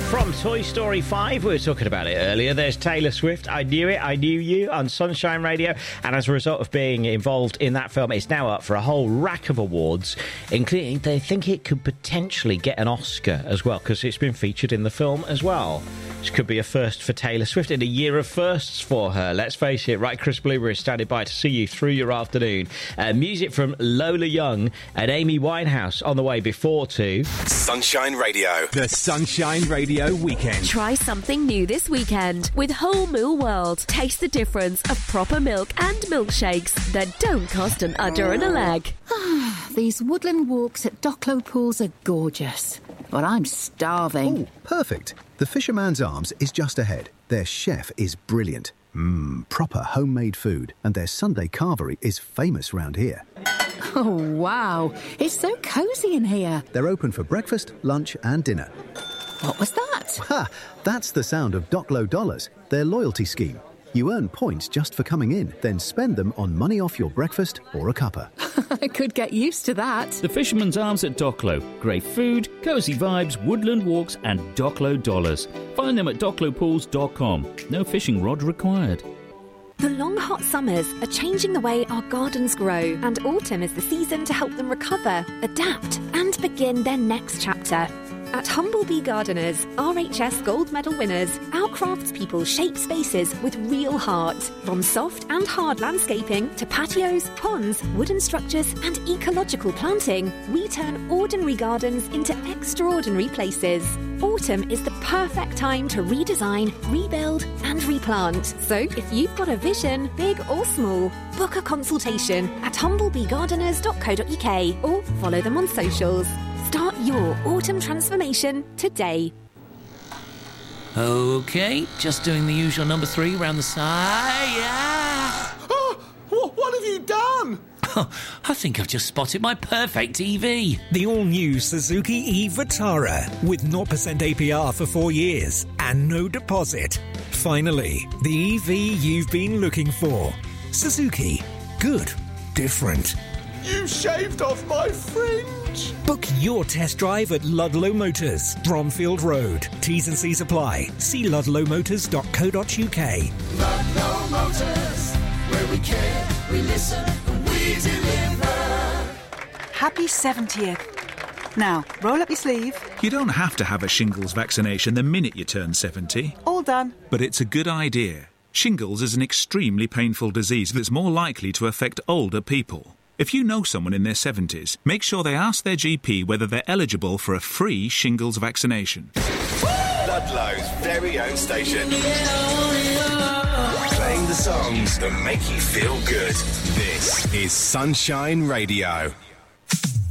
From Toy Story 5, we were talking about it earlier. There's Taylor Swift, I Knew It, I Knew You on Sunshine Radio. And as a result of being involved in that film, it's now up for a whole rack of awards, including they think it could potentially get an Oscar as well, because it's been featured in the film as well. Which could be a first for Taylor Swift in a year of firsts for her. Let's face it, right, Chris Bloomer is standing by to see you through your afternoon. Music from Lola Young and Amy Winehouse on the way before 2. Sunshine Radio. The Sunshine Radio Weekend. Try something new this weekend with Whole Mill World. Taste the difference of proper milk and milkshakes that don't cost an udder and a leg. These woodland walks at Docklow Pools are gorgeous, but I'm starving. Oh, perfect. The Fisherman's Arms is just ahead. Their chef is brilliant. Proper homemade food, and their Sunday carvery is famous round here. Oh, wow. It's so cosy in here. They're open for breakfast, lunch and dinner. What was that? Ha! That's the sound of Docklow Dollars, their loyalty scheme. You earn points just for coming in, then spend them on money off your breakfast or a cuppa. I could get used to that. The Fisherman's Arms at Docklow. Great food, cosy vibes, woodland walks and Docklow dollars. Find them at docklowpools.com. No fishing rod required. The long hot summers are changing the way our gardens grow, and autumn is the season to help them recover, adapt and begin their next chapter. At Humblebee Gardeners, RHS Gold Medal winners, our craftspeople shape spaces with real heart. From soft and hard landscaping to patios, ponds, wooden structures and ecological planting, we turn ordinary gardens into extraordinary places. Autumn is the perfect time to redesign, rebuild and replant. So if you've got a vision, big or small, book a consultation at humblebeegardeners.co.uk or follow them on socials. Start your autumn transformation today. OK, just doing the usual number 3 round the side. Yeah. Oh, what have you done? I think I've just spotted my perfect EV. The all-new Suzuki e-Vitara with 0% APR for 4 years and no deposit. Finally, the EV you've been looking for. Suzuki. Good. Different. You shaved off my fringe. Book your test drive at Ludlow Motors, Bromfield Road. T's and C's apply. See ludlowmotors.co.uk. Ludlow Motors, where we care, we listen, we deliver. Happy 70th. Now, roll up your sleeve. You don't have to have a shingles vaccination the minute you turn 70. All done. But it's a good idea. Shingles is an extremely painful disease that's more likely to affect older people. If you know someone in their 70s, make sure they ask their GP whether they're eligible for a free shingles vaccination. Ludlow's very own station. Playing the songs that make you feel good. This is Sunshine Radio.